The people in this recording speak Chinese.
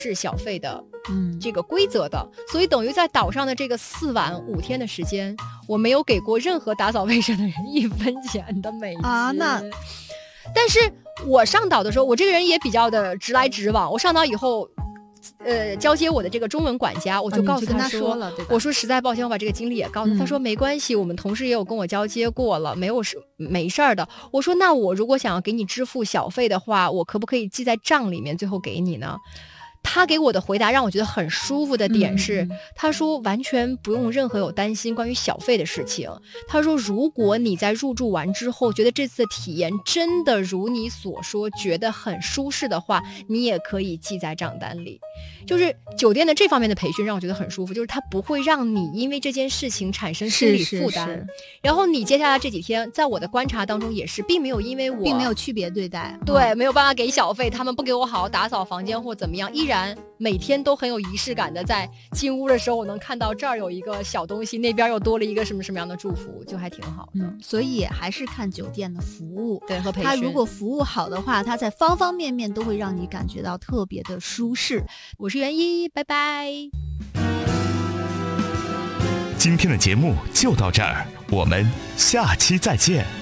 是小费的这个规则的，所以等于在岛上的这个4晚5天的时间，我没有给过任何打扫卫生的人1分钱的美金啊。 但是我上岛的时候，我这个人也比较的直来直往，我上岛以后交接我的这个中文管家，我就告诉他说，我说实在抱歉，我把这个经历也告诉他说没关系，我们同事也有跟我交接过了，没事儿的。我说那我如果想要给你支付小费的话，我可不可以记在账里面最后给你呢？他给我的回答让我觉得很舒服的点是，他说完全不用任何有担心关于小费的事情。他说如果你在入住完之后觉得这次的体验真的如你所说觉得很舒适的话，你也可以记在账单里。就是酒店的这方面的培训让我觉得很舒服，就是他不会让你因为这件事情产生心理负担。然后你接下来这几天在我的观察当中也是并没有因为我并没有区别对待， 对，没有办法给小费，他们不给我好好打扫房间或怎么样，依然每天都很有仪式感的在进屋的时候我能看到这儿有一个小东西，那边又多了一个什么什么样的祝福，就还挺好的。 所以还是看酒店的服务， 对，和培训。 他如果服务好的话，他在方方面面都会让你感觉到特别的舒适。 我是袁一，拜拜。 今天的节目就到这儿，我们下期再见。